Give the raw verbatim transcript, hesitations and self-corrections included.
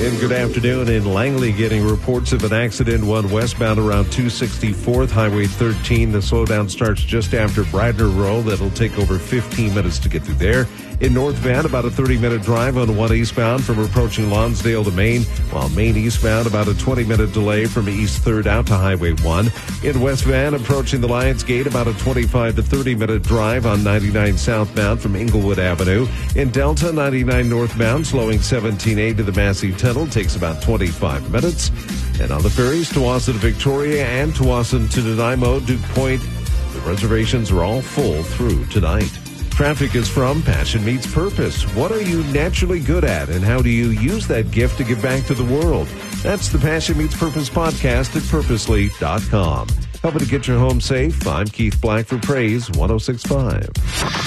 And good afternoon. In Langley, getting reports of an accident, one westbound around two sixty-fourth, Highway thirteen. The slowdown starts just after Bradner Row. That'll take over fifteen minutes to get through there. In North Van, about a thirty-minute drive on one eastbound from approaching Lonsdale to Maine, while Maine eastbound, about a twenty-minute delay from East third out to Highway one. In West Van, approaching the Lions Gate, about a twenty-five to thirty-minute drive on ninety-nine southbound from Inglewood Avenue. In Delta, ninety-nine northbound, slowing seventeen A to the Massey Tunnel, takes about twenty-five minutes. And on the ferries, Tawasin to Victoria and Tawasin to Nanaimo, Duke Point, the reservations are all full through tonight. Traffic is from Passion Meets Purpose. What are you naturally good at, and how do you use that gift to give back to the world? That's the Passion Meets Purpose podcast at purposely dot com. Helping to get your home safe, I'm Keith Black for Praise one oh six point five.